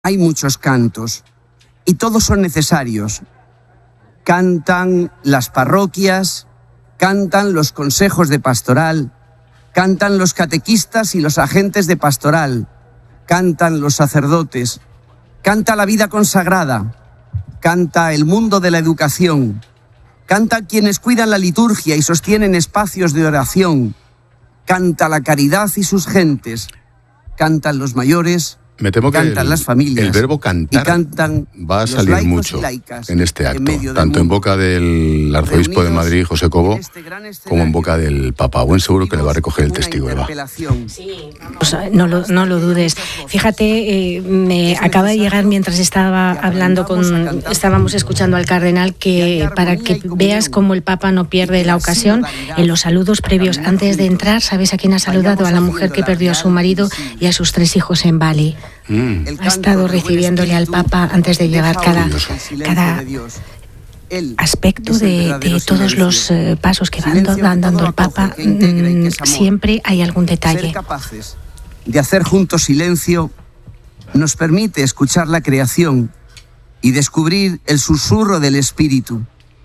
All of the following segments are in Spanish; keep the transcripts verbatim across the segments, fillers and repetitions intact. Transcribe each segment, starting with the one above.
Hay muchos cantos y todos son necesarios. Cantan las parroquias, cantan los consejos de pastoral, cantan los catequistas y los agentes de pastoral, cantan los sacerdotes, canta la vida consagrada, canta el mundo de la educación, cantan quienes cuidan la liturgia y sostienen espacios de oración, canta la caridad y sus gentes, cantan los mayores, Me temo que cantan el, las familias, el verbo cantar y cantan va a salir mucho en este acto, en tanto en boca del arzobispo de Madrid, José Cobo, este como en boca del Papa. Buen seguro que le va a recoger el testigo, Eva. Sí, vamos, no lo, no lo dudes. Fíjate, eh, me acaba de llegar mientras estaba hablando con, estábamos escuchando al cardenal, que para que veas cómo el Papa no pierde la ocasión, en los saludos previos antes de entrar, ¿sabes a quién ha saludado? A la mujer que perdió a su marido y a sus tres hijos en Bali. Mm. Ha estado recibiéndole al Papa antes de llegar cada, cada aspecto de, de todos los eh, pasos que van dando el Papa. Mm, siempre hay algún detalle. Ser capaces de hacer juntos silencio nos permite escuchar la creación y descubrir el susurro del Espíritu.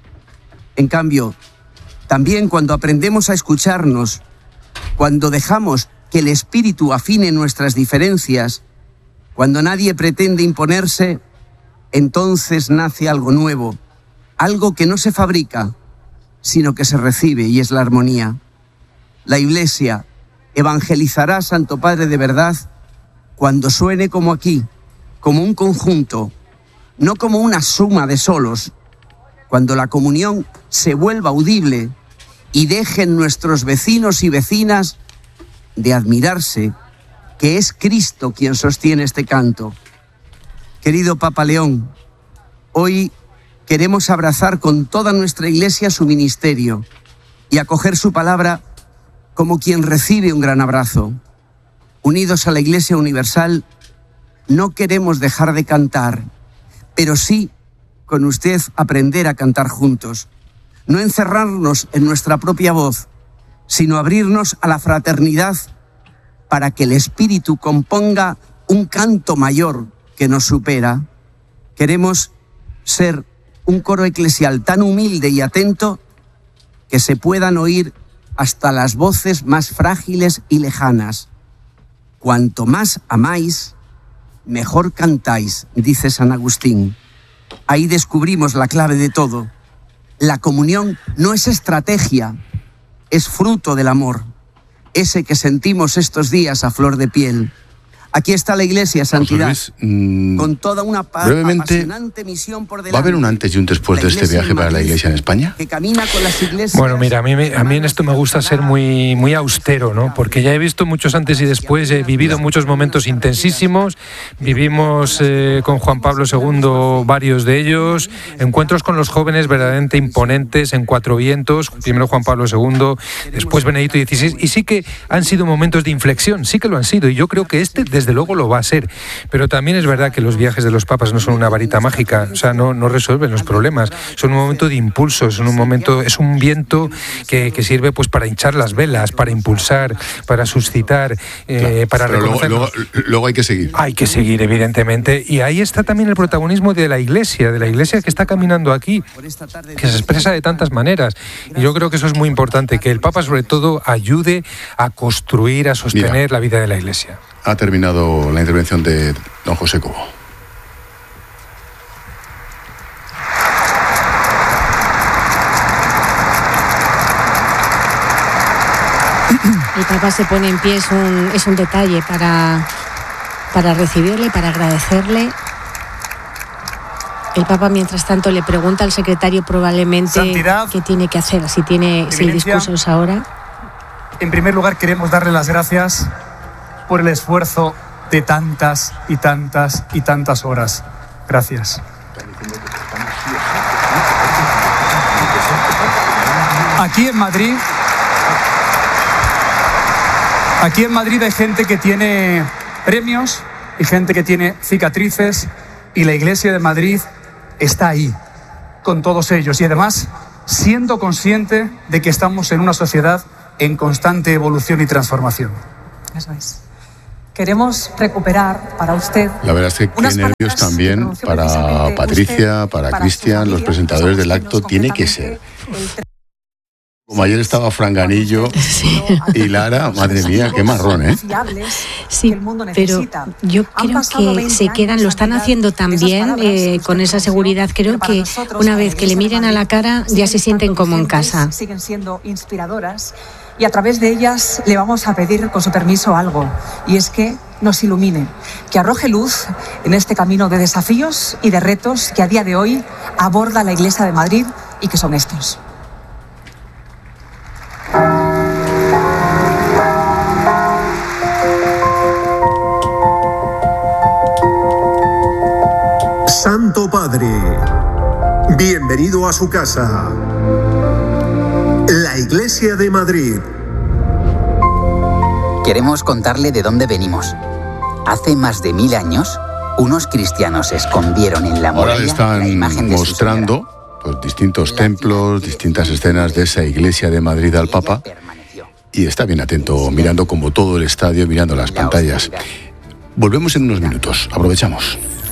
En cambio, también cuando aprendemos a escucharnos, cuando dejamos que el Espíritu afine nuestras diferencias, cuando nadie pretende imponerse, entonces nace algo nuevo, algo que no se fabrica, sino que se recibe, y es la armonía. La Iglesia evangelizará, Santo Padre de verdad, cuando suene como aquí, como un conjunto, no como una suma de solos, cuando la comunión se vuelva audible y dejen nuestros vecinos y vecinas de admirarse que es Cristo quien sostiene este canto. Querido Papa León, hoy queremos abrazar con toda nuestra Iglesia su ministerio y acoger su palabra como quien recibe un gran abrazo. Unidos a la Iglesia Universal, no queremos dejar de cantar, pero sí, con usted, aprender a cantar juntos. No encerrarnos en nuestra propia voz, sino abrirnos a la fraternidad para que el Espíritu componga un canto mayor que nos supera. Queremos ser un coro eclesial tan humilde y atento que se puedan oír hasta las voces más frágiles y lejanas. Cuanto más amáis, mejor cantáis, dice San Agustín. Ahí descubrimos la clave de todo. La comunión no es estrategia, es fruto del amor, ese que sentimos estos días a flor de piel. Aquí está la Iglesia, Santidad, Luis, mmm, con toda una pa- apasionante misión por delante. ¿Va a haber un antes y un después de este viaje para la Iglesia en España? Que camina con las iglesias. Bueno, mira, a mí, a mí en esto me gusta ser muy, muy austero, ¿no? Porque ya he visto muchos antes y después, he vivido muchos momentos intensísimos, vivimos eh, con Juan Pablo segundo varios de ellos, encuentros con los jóvenes verdaderamente imponentes en Cuatro Vientos, primero Juan Pablo segundo, después Benedicto dieciséis, y sí que han sido momentos de inflexión, sí que lo han sido, y yo creo que este, desde luego, lo va a ser. Pero también es verdad que los viajes de los papas no son una varita mágica, o sea, no, no resuelven los problemas, son un momento de impulso, son un momento, es un viento que, que sirve pues para hinchar las velas, para impulsar, para suscitar, eh, para Pero reconocer. Luego, luego, luego hay que seguir. Hay que seguir, evidentemente, y ahí está también el protagonismo de la Iglesia, de la Iglesia que está caminando aquí, que se expresa de tantas maneras. Y yo creo que eso es muy importante, que el Papa sobre todo ayude a construir, a sostener Mira. la vida de la Iglesia. Ha terminado la intervención de don José Cobo. El Papa se pone en pie, es un, es un detalle para, para recibirle, para agradecerle. El Papa, mientras tanto, le pregunta al secretario probablemente Santidad, qué tiene que hacer, si, tiene, si el discurso es ahora. En primer lugar, queremos darle las gracias por el esfuerzo de tantas y tantas y tantas horas. Gracias. Aquí en Madrid, aquí en Madrid hay gente que tiene premios y gente que tiene cicatrices, y la Iglesia de Madrid está ahí con todos ellos, y además siendo consciente de que estamos en una sociedad en constante evolución y transformación. Eso es. queremos recuperar para usted. La verdad es que qué nervios también para Patricia, para Cristian, los presentadores del acto, tiene que ser. Como ayer estaba Franganillo sí. y Lara, madre mía, qué marrón, ¿eh? Sí, pero yo creo que se quedan, lo están haciendo tan bien, eh, con esa seguridad. Creo que una vez que le miren a la cara, ya se sienten como en casa. Siguen siendo inspiradoras y a través de ellas le vamos a pedir, con su permiso, algo, y es que nos ilumine, que arroje luz en este camino de desafíos y de retos que a día de hoy aborda la Iglesia de Madrid y que son estos. Santo Padre, bienvenido a su casa, la Iglesia de Madrid. Queremos contarle de dónde venimos. Hace más de mil años, unos cristianos escondieron en la muralla Ahora le están la imagen de mostrando pues, distintos templos, distintas escenas de esa Iglesia de Madrid al Papa, y está bien atento, mirando como todo el estadio, mirando las pantallas. Volvemos en unos minutos, aprovechamos.